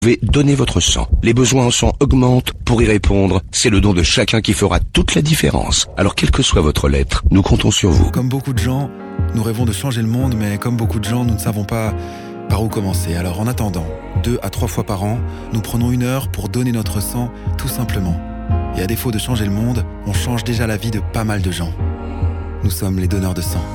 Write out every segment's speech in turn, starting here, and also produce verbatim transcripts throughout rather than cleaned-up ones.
Vous pouvez donner votre sang. Les besoins en sang augmentent. Pour y répondre, c'est le don de chacun qui fera toute la différence. Alors quelle que soit votre lettre, nous comptons sur vous. Comme beaucoup de gens, nous rêvons de changer le monde, mais comme beaucoup de gens, nous ne savons pas par où commencer. Alors en attendant, deux à trois fois par an, nous prenons une heure pour donner notre sang, tout simplement. Et à défaut de changer le monde, on change déjà la vie de pas mal de gens. Nous sommes les donneurs de sang.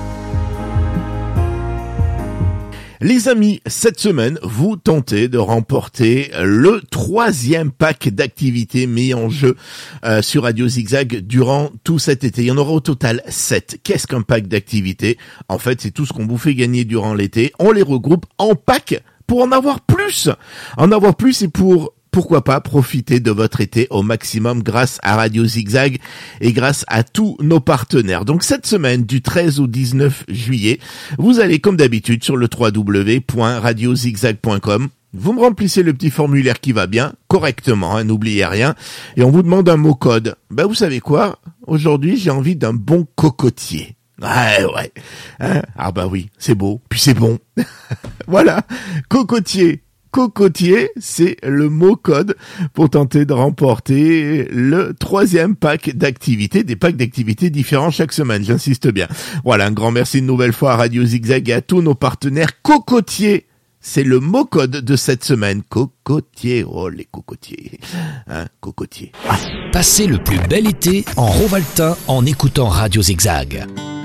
Les amis, cette semaine, vous tentez de remporter le troisième pack d'activités mis en jeu euh, sur Radio Zigzag durant tout cet été. Il y en aura au total sept. Qu'est-ce qu'un pack d'activités ? En fait, c'est tout ce qu'on vous fait gagner durant l'été. On les regroupe en pack pour en avoir plus. En avoir plus et pour... Pourquoi pas profiter de votre été au maximum grâce à Radio Zigzag et grâce à tous nos partenaires. Donc cette semaine, du treize au dix-neuf juillet, vous allez comme d'habitude sur le w w w point radio zigzag point com. Vous me remplissez le petit formulaire qui va bien, correctement, hein, n'oubliez rien, et on vous demande un mot-code. Ben vous savez quoi ? Aujourd'hui, j'ai envie d'un bon cocotier. Ouais, ouais. Hein ? Ah bah oui, c'est beau, puis c'est bon. Voilà, cocotier. Cocotier, c'est le mot-code pour tenter de remporter le troisième pack d'activités, des packs d'activités différents chaque semaine, j'insiste bien. Voilà, un grand merci une nouvelle fois à Radio Zigzag et à tous nos partenaires. Cocotier, c'est le mot-code de cette semaine. Cocotier, oh les cocotiers, hein, cocotier. Passez le plus bel été en Rovaltin en écoutant Radio Zigzag.